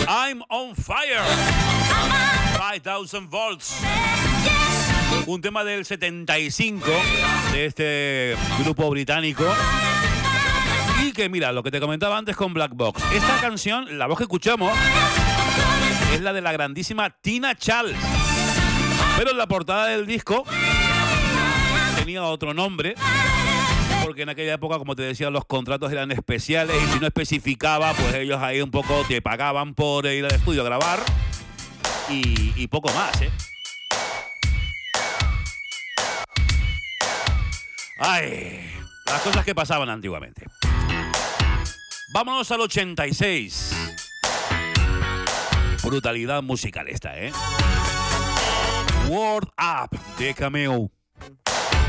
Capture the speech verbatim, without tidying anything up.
I'm on fire. five thousand volts. Un tema del setenta y cinco de este grupo británico. Y que mira, lo que te comentaba antes con Black Box. Esta canción, la voz que escuchamos, es la de la grandísima Tina Charles. Pero en la portada del disco tenía otro nombre, porque en aquella época, como te decía, los contratos eran especiales y si no especificaba, pues ellos ahí un poco te pagaban por ir al estudio a grabar y, y poco más, ¿eh? Ay, las cosas que pasaban antiguamente. Vámonos al ochenta y seis. Brutalidad musical esta, ¿eh? Word Up de Cameo.